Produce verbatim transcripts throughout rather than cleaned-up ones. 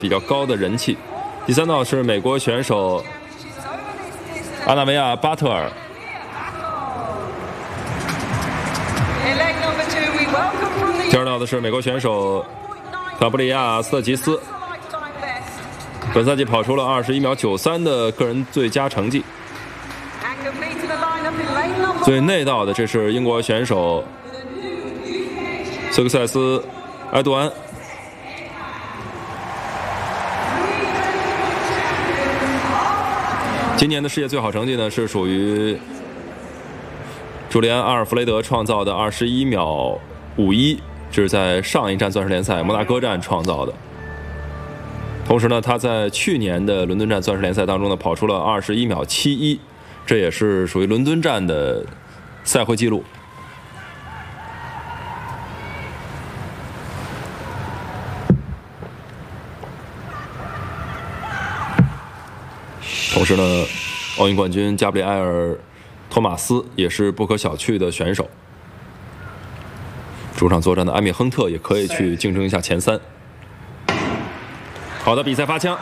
比较高的人气。第三道是美国选手阿纳维亚·巴特尔。第二道的是美国选手法布里亚·斯特吉斯，本赛季跑出了二十一秒九三的个人最佳成绩。最内道的这是英国选手苏克塞斯·埃杜安。今年的世界最好成绩呢，是属于朱利安·阿尔弗雷德创造的二十一秒五一，这是在上一站钻石联赛摩纳哥站创造的。同时呢，他在去年的伦敦站钻石联赛当中呢，跑出了二十一秒七一，这也是属于伦敦站的赛会纪录。同时呢，奥运冠军加布里埃尔·托马斯也是不可小觑的选手。主场作战的埃米亨特也可以去竞争一下前三。好的，比赛发枪。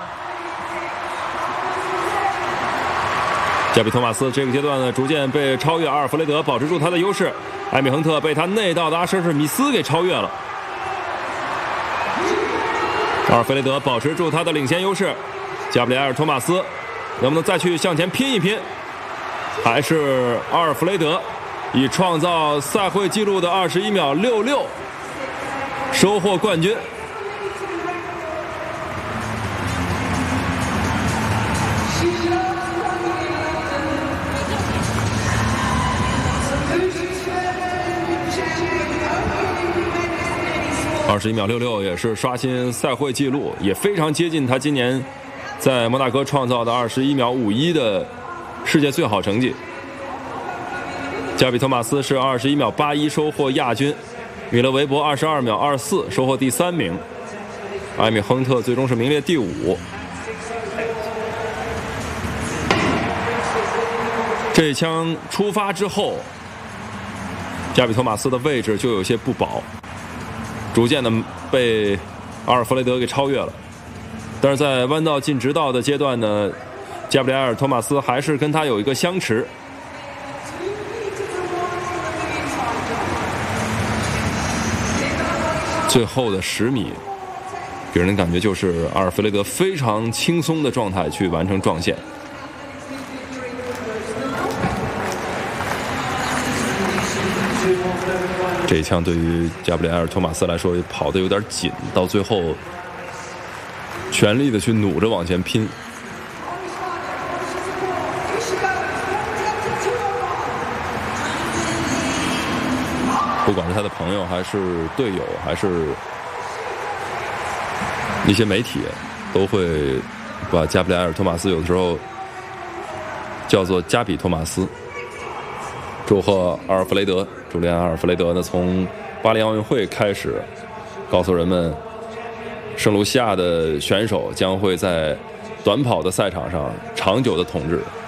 加比托马斯这个阶段呢，逐渐被超越，阿尔弗雷德保持住他的优势，埃米亨特被他内道的阿什尔米斯给超越了。阿尔弗雷德保持住他的领先优势，加布里埃尔·托马斯能不能再去向前拼一拼？还是阿尔弗雷德以创造赛会纪录的二十一秒六六收获冠军。二十一秒六六也是刷新赛会纪录，也非常接近他今年在摩纳哥创造的二十一秒五一的世界最好成绩。加比托马斯是二十一秒八一收获亚军，米勒维伯二十二秒二四收获第三名，埃米亨特最终是名列第五。这一枪出发之后，加比托马斯的位置就有些不保，逐渐的被阿尔弗雷德给超越了。但是在弯道进直道的阶段呢，加布里埃尔·托马斯还是跟他有一个相持。最后的十米给人的感觉就是阿尔弗雷德非常轻松的状态去完成撞线。这一枪对于加布里埃尔·托马斯来说也跑得有点紧，到最后全力的去努着往前拼。不管是他的朋友还是队友还是一些媒体，都会把加布里埃尔·托马斯有的时候叫做加比托马斯。祝贺阿尔弗雷德，朱利安·阿尔弗雷德呢，从巴黎奥运会开始告诉人们，圣卢西亚的选手将会在短跑的赛场上长久的统治